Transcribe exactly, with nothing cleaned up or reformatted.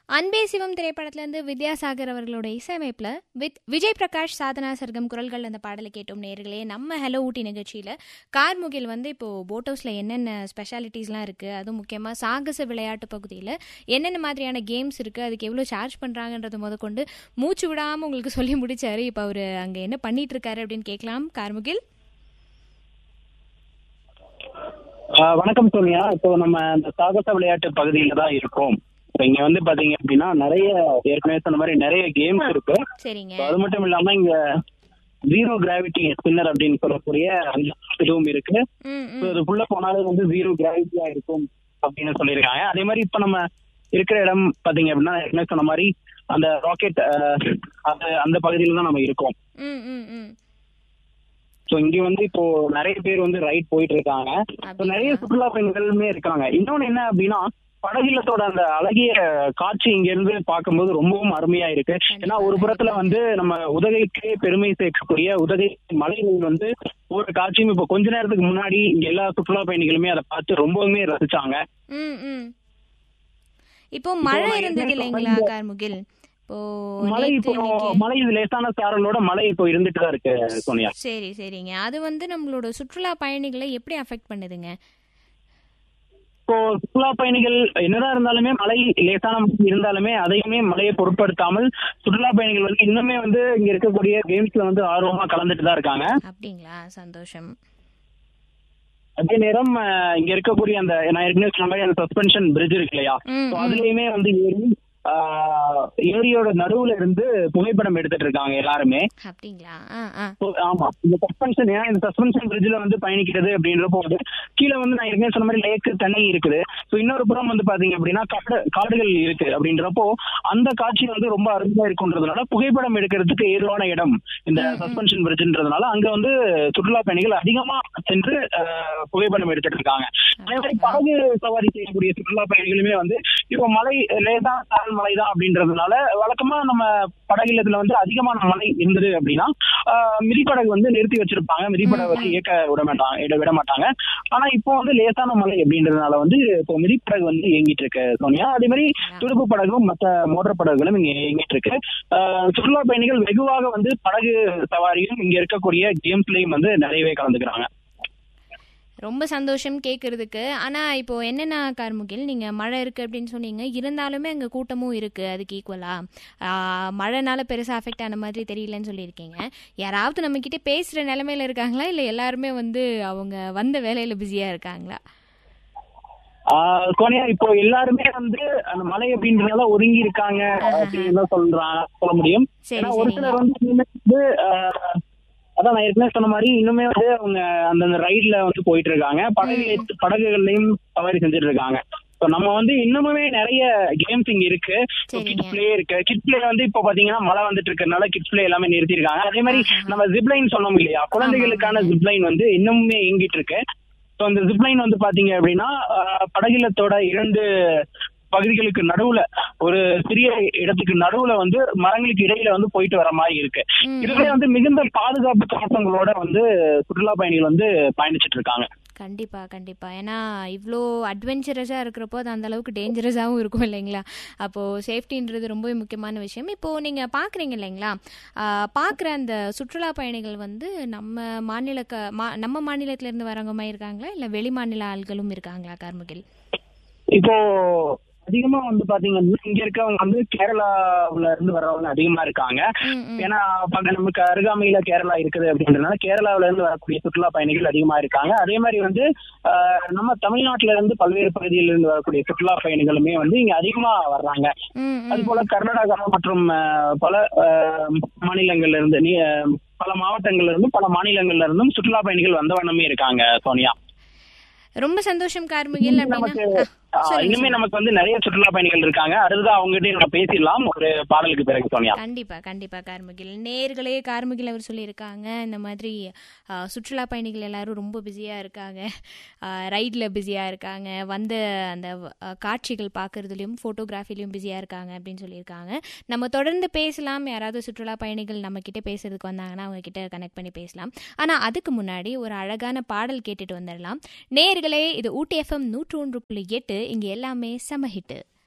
அன்பே சிவம் திரைப்படத்திலிருந்து வித்யாசாகர் அவர்களோட இசையமைப்பில் வித் விஜய் பிரகாஷ் சாதனா சர்க்கம் குரல்கள் அந்த பாடலை கேட்டோம் நேர்களே. நம்ம ஹலோ ஊட்டி நிகழ்ச்சியில் கார்முகில் வந்து இப்போது போட் ஹவுஸில் என்னென்ன ஸ்பெஷாலிட்டிஸ்லாம் இருக்குது, அதுவும் முக்கியமாக சாகச விளையாட்டு பகுதியில் என்னென்ன மாதிரியான கேம்ஸ் இருக்குது, அதுக்கு எவ்வளோ சார்ஜ் பண்ணுறாங்கன்றது முத கொண்டு மூச்சு விடாமல் உங்களுக்கு சொல்லி முடிச்சாரு. இப்போ அவர் அங்கே என்ன பண்ணிட்டு இருக்காரு அப்படின்னு கேட்கலாம். கார்முகில், வணக்கம் சோனியா. இப்போ நம்ம இந்த சாகச விளையாட்டு பகுதியில தான் இருக்கோம். இங்க வந்து பாத்தீங்க அப்படின்னா நிறைய ஏற்கனவே சொன்ன மாதிரி நிறைய கேம்ஸ் இருக்கு. சரிங்க. அது மட்டும் இல்லாம இங்க ஜீரோ கிராவிட்டி ஸ்பின்னர் அப்படின்னு சொல்லக்கூடிய அந்த இதுவும் இருக்கு. அதுக்குள்ள போனாலும் வந்து ஜீரோ கிராவிட்டியா இருக்கும் அப்படின்னு சொல்லியிருக்காங்க. அதே மாதிரி இப்ப நம்ம இருக்கிற இடம் பாத்தீங்க அப்படின்னா ஏற்கனவே சொன்ன மாதிரி அந்த ராக்கெட் அந்த பகுதியில தான் நம்ம இருக்கோம். ஸோ இங்க வந்து இப்போ நிறைய பேர் வந்து ரைட் போயிட்டு இருக்காங்க. நிறைய சுற்றுலா பயணிகளுமே இருக்காங்க. இன்னொன்னு என்ன அப்படின்னா படகிலத்தோட அந்த அழகிய காட்சி இங்க இருந்து பார்க்கும்போது ரொம்பவும் அருமையா இருக்கு. ஏன்னா ஒரு புறத்துல வந்து நம்ம உதகைக்கு பெருமை சேர்க்கக்கூடிய உதகை மலைகள் வந்து ஒரு காட்சியும் இப்ப கொஞ்ச நேரத்துக்கு முன்னாடி இங்க எல்லா சுற்றுலா பயணிகளுமே அதை பார்த்து ரொம்பவுமே ரசிச்சாங்க. இப்போ மழை இருந்தது இல்லைங்களா கார்முகில்? மழை இப்போ மழை லேசான சாரலோட மழை இப்போ இருந்துட்டு தான் இருக்கு சோனியா. சரி சரிங்க. அது வந்து நம்மளோட சுற்றுலா பயணிகளை எப்படி அஃபெக்ட் பண்ணுதுங்க? இப்போ சுற்றுலா பயணிகள் என்னதான் இருந்தாலுமே மழை லேசான இருந்தாலுமே அதையுமே மழையை பொருட்படுத்தாமல் சுற்றுலா பயணிகள் வந்து இன்னுமே வந்து இங்க இருக்கக்கூடிய கேம்ஸ்ல வந்து ஆர்வமா கலந்துட்டு தான் இருக்காங்க. அப்படிங்களா? சந்தோஷம். அதே நேரம் இங்க இருக்கக்கூடிய அந்த நான் ஏற்கனவே சொன்ன மாதிரி அந்த சஸ்பென்ஷன் பிரிட்ஜ் இருக்கு இல்லையா, அதுலயுமே வந்து ஏறி ஏரியோட நடுவுல இருந்து புகைப்படம் எடுத்துட்டு இருக்காங்க எல்லாருமே. ஆமா, இந்த சஸ்பென்ஷன் ஏன்னா இந்த சஸ்பென்ஷன் பிரிட்ஜ்ல வந்து பயணிக்கிறது அப்படின்றப்போ வந்து கீழே வந்து நான் ஏற்கனவே சொன்ன மாதிரி லேக் தண்ணி இருக்குது. ஸோ இன்னொரு புறம் வந்து பாத்தீங்க அப்படின்னா காடு காடுகள் இருக்கு. அப்படின்றப்போ அந்த காட்சி வந்து ரொம்ப அருமையா இருக்குன்றதுனால புகைப்படம் எடுக்கிறதுக்கு ஏதுவான இடம் இந்த சஸ்பென்ஷன் பிரிட்ஜ்ன்றதுனால அங்க வந்து சுற்றுலா பயணிகள் அதிகமா சென்று புகைப்படம் எடுத்துட்டு இருக்காங்க. அதே மாதிரி படகு சவாரி செய்யக்கூடிய சுற்றுலா பயணிகளுமே வந்து இப்போ மழை லேசான மழைதான் அப்படின்றதுனால வழக்கமா நம்ம படகுல வந்து அதிகமான மழை இருந்தது அப்படின்னா மிதிப்படகு வந்து நிறுத்தி வச்சிருப்பாங்க. மிதிப்படகு வந்து இயக்க விட மாட்டாங்க விட மாட்டாங்க ஆனா இப்போ வந்து லேசான மழை அப்படின்றதுனால வந்து இப்போ மிதிப்படகு வந்து இயங்கிட்டு இருக்கு சோனியா. அதே மாதிரி துடுப்பு படகும் மற்ற மோட்டர் படகுகளும் இங்க இயங்கிட்டு இருக்கு. சுற்றுலா பயணிகள் வெகுவாக வந்து படகு சவாரியும் இங்க இருக்கக்கூடிய கேம்ஸ்லயும் வந்து நிறையவே கலந்துக்கிறாங்க. ரொம்ப சந்தோஷம் கேட்கறதுக்கு. ஆனால் இப்போ என்னென்ன கார்முகில், நீங்கள் மழை இருக்குது அப்படின்னு சொன்னீங்க, இருந்தாலுமே அங்கே கூட்டமும் இருக்குது. அதுக்கு ஈக்குவலாக மழைனால பெருசாக அஃபெக்ட் ஆன மாதிரி தெரியலன்னு சொல்லியிருக்கீங்க. யாராவது நம்மக்கிட்ட பேசுகிற நிலைமையில இருக்காங்களா, இல்லை எல்லாருமே வந்து அவங்க வந்த வேலையில் பிஸியாக இருக்காங்களா? கோனியா, இப்போ எல்லாருமே வந்து அந்த மழை அப்படின்றதால ஒதுங்கி இருக்காங்க அப்படின்னு சொல்றாங்க சொல்ல முடியும். ஒரு சிலர் வந்து அதான் நான் ஏற்கனவே சொன்ன மாதிரி இன்னுமே வந்து அவங்க அந்தந்த ரைட்ல வந்து போயிட்டு இருக்காங்க. படகு படகுகள்லயும் சவாரி செஞ்சுட்டு இருக்காங்க. நம்ம வந்து இன்னுமே நிறைய கேம்ஸ் இங்க இருக்கு. கிட்ஸ் பிளே இருக்கு. கிட்ஸ் பிளே வந்து இப்போ பாத்தீங்கன்னா மழை வந்துட்டு இருக்கறனால கிட்ஸ் பிளே எல்லாமே நிறுத்திருக்காங்க. அதே மாதிரி நம்ம ஜிப்லைன் சொன்னோம் இல்லையா, குழந்தைகளுக்கான ஜிப்லைன் வந்து இன்னுமே இயங்கிட்டு இருக்கு. ஸோ அந்த ஜிப்லைன் வந்து பாத்தீங்க அப்படின்னா படகுலத்தோட இரண்டு பகுதிகளுக்கு நடுவுல ஒரு சிறிய இடத்துக்கு நடுவுல வந்து மரங்களுக்கு இடையில வந்து போயிட்டு வர மாதிரி இருக்கு. இதுவே வந்து மிகுந்த பாதுகாப்பு கவசங்களோட வந்து சுற்றுலா பயணிகள் வந்து பயணிச்சுட்டு இருக்காங்க. கண்டிப்பாக கண்டிப்பாக. ஏன்னா இவ்வளோ அட்வென்ச்சரஸாக இருக்கிறப்போ அது அந்த அளவுக்கு டேஞ்சரஸாகவும் இருக்கும் இல்லைங்களா. அப்போது சேஃப்டின்றது ரொம்ப முக்கியமான விஷயம். இப்போது நீங்கள் பார்க்குறீங்க இல்லைங்களா, பார்க்குற அந்த சுற்றுலா பயணிகள் வந்து நம்ம மாநில க மா நம்ம மாநிலத்திலேருந்து வரவங்க மாதிரி இருக்காங்களா, இல்லை வெளி மாநில ஆள்களும் இருக்காங்களா கார்முகில்? இப்போ அதிகமா வந்து பாத்தீங்கன்னா இங்க இருக்கவங்க வந்து கேரளாவுல இருந்து வர்றவங்க அதிகமா இருக்காங்க. ஏன்னா நமக்கு அருகாமையில கேரளா இருக்குது அப்படின்றதுனால கேரளாவில இருந்து வரக்கூடிய சுற்றுலா பயணிகள் அதிகமா இருக்காங்க. அதே மாதிரி வந்து நம்ம தமிழ்நாட்டுல இருந்து பல்வேறு பகுதியில இருந்து வரக்கூடிய சுற்றுலா பயணிகளுமே வந்து இங்க அதிகமா வர்றாங்க. அது போல கர்நாடகா மற்றும் பல மாநிலங்கள்ல இருந்து பல மாவட்டங்கள்ல இருந்தும் பல மாநிலங்கள்ல இருந்தும் சுற்றுலா பயணிகள் வந்த வண்ணமே இருக்காங்க சோனியா. ரொம்ப சந்தோஷம் கார்முகில். இனிமே நமக்கு வந்து நிறைய சுற்றுலா பயணிகள் இருக்காங்க. அதுதான் அவங்ககிட்ட நம்ம பேசிடலாம் ஒரு பாடலுக்கு பிறகு சோனியா. கண்டிப்பா கண்டிப்பா கார்முகில். நேர்களே, கார்முகில் அவர் சொல்லியிருக்காங்க இந்த மாதிரி சுற்றுலா பயணிகள் எல்லாரும் ரொம்ப பிஸியா இருக்காங்க, ரைட்ல பிஸியா இருக்காங்க, வந்து அந்த காட்சிகள் பார்க்கறதுலையும் ஃபோட்டோகிராஃபிலையும் பிஸியா இருக்காங்க அப்படின்னு சொல்லியிருக்காங்க. நம்ம தொடர்ந்து பேசலாம். யாராவது சுற்றுலா பயணிகள் நம்ம கிட்ட பேசுறதுக்கு வந்தாங்கன்னா அவங்க கிட்ட கனெக்ட் பண்ணி பேசலாம். ஆனா அதுக்கு முன்னாடி ஒரு அழகான பாடல் கேட்டுட்டு வந்துடலாம். நேர்களே, இது ஊட்டி எஃப்எம் நூற்று ஒன்று புள்ளி எட்டு. இங்க எல்லாமே செம ஹிட்டு.